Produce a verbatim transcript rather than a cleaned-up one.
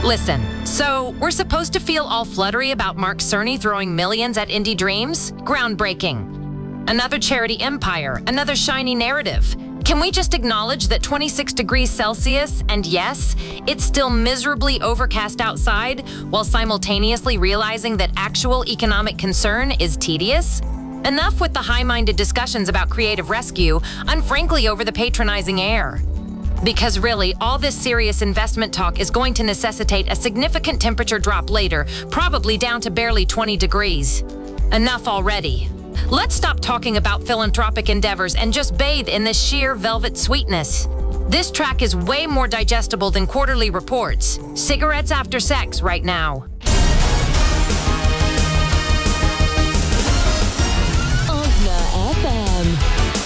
Listen, so we're supposed to feel all fluttery about Mark Cerny throwing millions at indie dreams? Groundbreaking. Another charity empire, another shiny narrative. Can we just acknowledge that twenty-six degrees Celsius, and yes, it's still miserably overcast outside, while simultaneously realizing that actual economic concern is tedious? Enough with the high-minded discussions about creative rescue, I'm frankly over the patronizing air. Because really, all this serious investment talk is going to necessitate a significant temperature drop later, probably down to barely twenty degrees. Enough already. Let's stop talking about philanthropic endeavors and just bathe in this sheer velvet sweetness. This track is way more digestible than quarterly reports. Cigarettes after sex right now.